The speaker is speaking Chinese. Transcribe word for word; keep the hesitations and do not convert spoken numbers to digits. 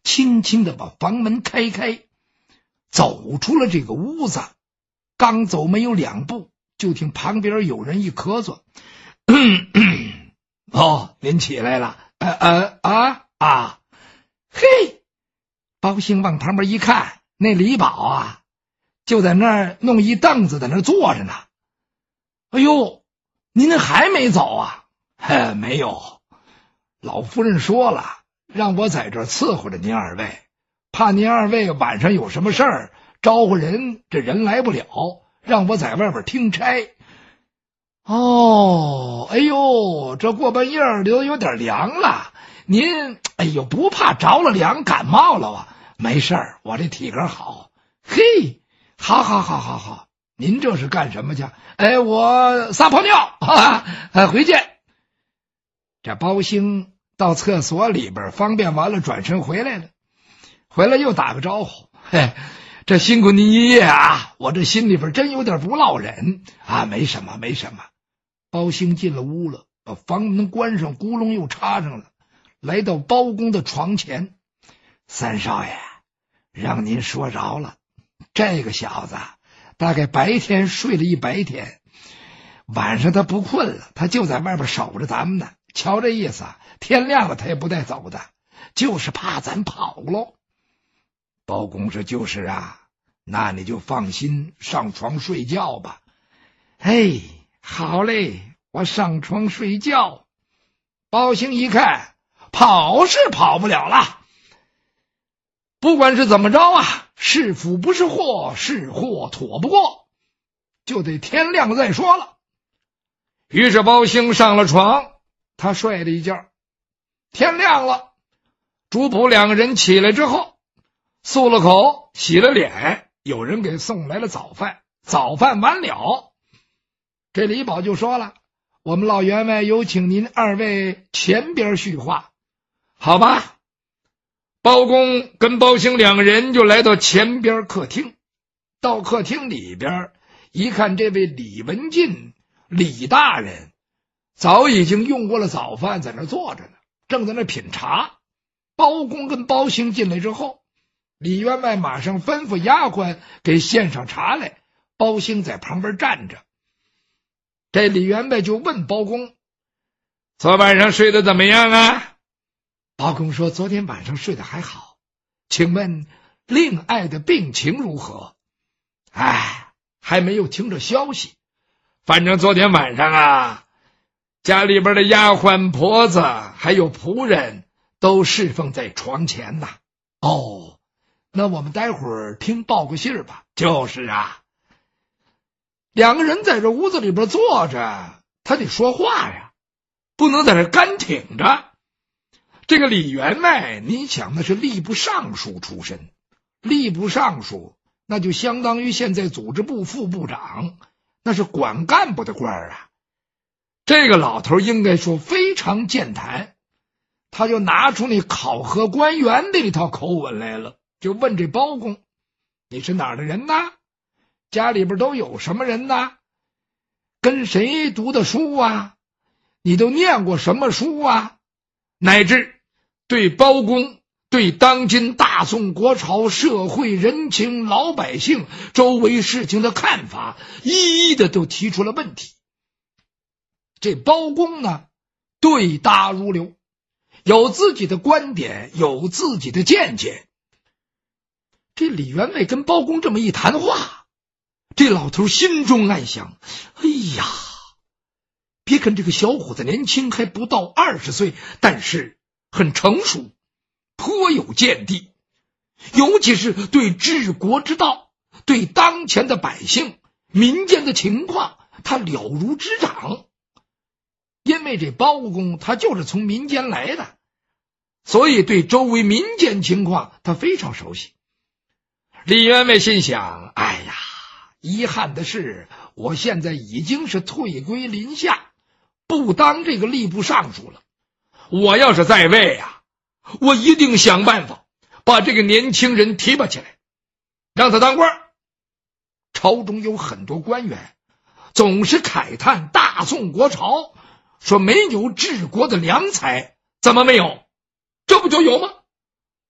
轻轻地把房门开开，走出了这个屋子。刚走没有两步，就听旁边有人一咳嗽。哦，您起来了。呃呃啊啊，嘿！包兴往旁边一看，那李宝啊就在那儿弄一凳子在那儿坐着呢。哎呦，您那还没走啊？嘿，没有，老夫人说了，让我在这儿伺候着您二位，怕您二位晚上有什么事儿招呼人，这人来不了，让我在外边听差。哦，哎呦，这过半夜都有点凉了，您哎呦不怕着了凉感冒了啊？没事儿，我这体格好。嘿，好好好好好，您这是干什么去？哎，我撒泡尿啊，呃，回见。这包兴到厕所里边方便完了，转身回来了，回来又打个招呼。嘿，这辛苦您一夜啊，我这心里边真有点不落忍啊。没什么没什么。包兴进了屋了，把房门关上，咕隆又插上了，来到包公的床前。三少爷，让您说着了，这个小子大概白天睡了一白天，晚上他不困了，他就在外边守着咱们呢。瞧这意思，天亮了他也不带走的，就是怕咱跑喽。包公说：“就是啊，那你就放心上床睡觉吧。”哎，好嘞，我上床睡觉。包兴一看，跑是跑不了了，不管是怎么着啊，是福不是祸，是祸躲不过，就得天亮了再说了。于是包兴上了床，他睡了一觉。天亮了，主仆两个人起来之后，漱了口，洗了脸，有人给送来了早饭。早饭完了，这李宝就说了：“我们老员外有请您二位前边叙话。”好吧，包公跟包兴两个人就来到前边客厅。到客厅里边一看，这位李文进李大人早已经用过了早饭，在那坐着呢，正在那品茶。包公跟包兴进来之后，李员外马上吩咐丫鬟给献上茶来，包兴在旁边站着。这李员外就问包公：“昨晚上睡得怎么样啊？”包公说：“昨天晚上睡得还好，请问令爱的病情如何？”哎，还没有听着消息，反正昨天晚上啊，家里边的丫鬟婆子还有仆人都侍奉在床前呐。哦，那我们待会儿听报个信儿吧。就是啊，两个人在这屋子里边坐着，他得说话呀，不能在这干挺着。这个李员外，你想那是吏部尚书出身，吏部尚书那就相当于现在组织部副部长，那是管干部的官儿啊。这个老头应该说非常健谈，他就拿出那考核官员的一套口吻来了，就问这包公：“你是哪儿的人呢？家里边都有什么人呢？跟谁读的书啊？你都念过什么书啊？”乃至对包公对当今大宋国朝社会人情老百姓周围事情的看法，一一的都提出了问题。这包公呢，对答如流，有自己的观点，有自己的见解。这李员外跟包公这么一谈话，这老头心中暗想：哎呀，别看这个小伙子年轻，还不到二十岁，但是很成熟，颇有见地，尤其是对治国之道，对当前的百姓民间的情况，他了如指掌。因为这包公他就是从民间来的，所以对周围民间情况他非常熟悉。李员外心想：哎呀，遗憾的是我现在已经是退归临下，不当这个吏部尚书了。我要是在位啊，我一定想办法把这个年轻人提拔起来，让他当官。朝中有很多官员总是慨叹大宋国朝，说没有治国的良才。怎么没有？这不就有吗？